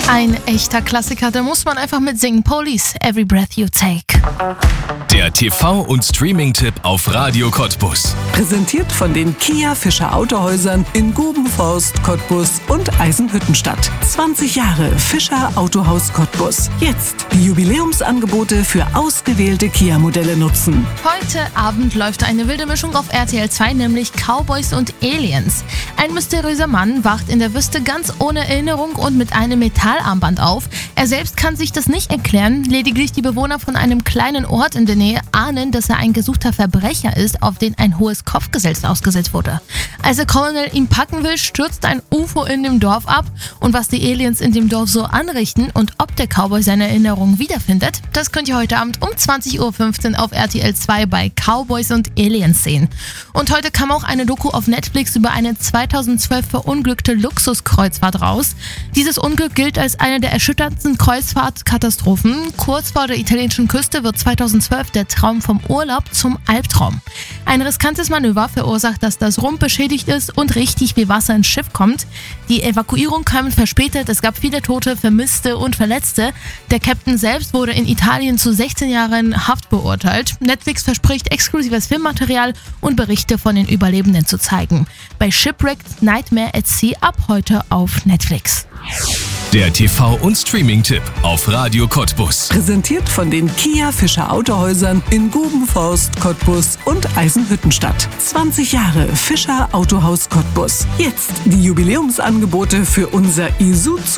Ein echter Klassiker, da muss man einfach mitsingen. Police, Every Breath You Take. Der TV- und Streaming-Tipp auf Radio Cottbus. Präsentiert von den Kia Fischer Autohäusern in Gubenforst, Cottbus und Eisenhüttenstadt. 20 Jahre Fischer Autohaus Cottbus. Jetzt die Jubiläumsangebote für ausgewählte Kia-Modelle nutzen. Heute Abend läuft eine wilde Mischung auf RTL 2, nämlich Cowboys und Aliens. Ein mysteriöser Mann wacht in der Wüste ganz ohne Erinnerung und mit einem Metallarmband auf. Er selbst kann sich das nicht erklären, lediglich die Bewohner von einem kleinen Ort in der Nähe ahnen, dass er ein gesuchter Verbrecher ist, auf den ein hohes Kopfgesetz ausgesetzt wurde. Als der Colonel ihn packen will, stürzt ein UFO in dem Dorf ab, und was die Aliens in dem Dorf so anrichten und ob der Cowboy seine Erinnerungen wiederfindet, das könnt ihr heute Abend um 20.15 Uhr auf RTL 2 bei Cowboys und Aliens sehen. Und heute kam auch eine Doku auf Netflix über eine 2012 verunglückte Luxuskreuzfahrt raus. Dieses Unglück gilt als eine der erschütterndsten Kreuzfahrtkatastrophen. Kurz vor der italienischen Küste wird 2012 der Traum vom Urlaub zum Albtraum. Ein riskantes Manöver verursacht, dass das Rumpf beschädigt ist und richtig viel Wasser ins Schiff kommt. Die Evakuierung kam verspätet, es gab viele Tote, Vermisste und Verletzte. Der Captain selbst wurde in Italien zu 16 Jahren Haft beurteilt. Netflix verspricht exklusives Filmmaterial und Berichte von den Überlebenden zu zeigen. Bei Shipwrecked Nightmare at Sea ab heute auf Netflix. Der TV- und Streaming-Tipp auf Radio Cottbus. Präsentiert von den Kia Fischer Autohäusern in Gubenforst, Cottbus und Eisenhüttenstadt. 20 Jahre Fischer Autohaus Cottbus. Jetzt die Jubiläumsangebote für unser Isuzu